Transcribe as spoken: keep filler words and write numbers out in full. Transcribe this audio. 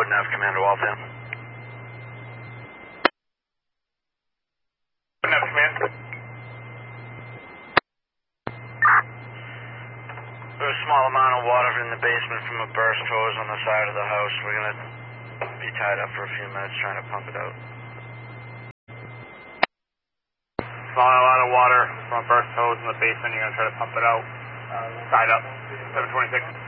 Nav Commander Waltham. Nav Command. There's a small amount of water in the basement from a burst hose on the side of the house. We're going to be tied up for a few minutes trying to pump it out. Small amount of water from a burst hose in the basement. You're going to try to pump it out. Uh, tied up. seven twenty-six.